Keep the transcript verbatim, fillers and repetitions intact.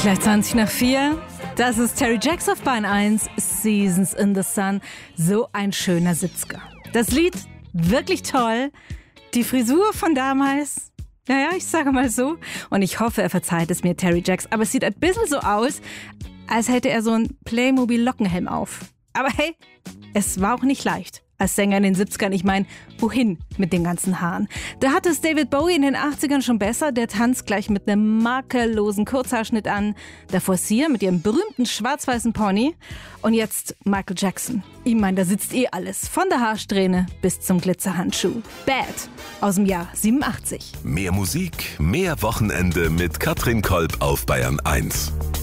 Gleich zwanzig nach vier. Das ist Terry Jacks auf Bahn eins, Seasons in the Sun. So ein schöner Sitzker. Das Lied, wirklich toll. Die Frisur von damals, naja, ich sage mal so. Und ich hoffe, er verzeiht es mir, Terry Jacks. Aber es sieht ein bisschen so aus, als hätte er so einen Playmobil-Lockenhelm auf. Aber hey, es war auch nicht leicht. Als Sänger in den siebzigern, ich meine, wohin mit den ganzen Haaren? Da hatte es David Bowie in den achtzigern schon besser. Der tanzt gleich mit einem makellosen Kurzhaarschnitt an. Davor Sia mit ihrem berühmten schwarz-weißen Pony. Und jetzt Michael Jackson. Ich meine, da sitzt eh alles. Von der Haarsträhne bis zum Glitzerhandschuh. Bad aus dem Jahr siebenundachtzig. Mehr Musik, mehr Wochenende mit Katrin Kolb auf Bayern eins.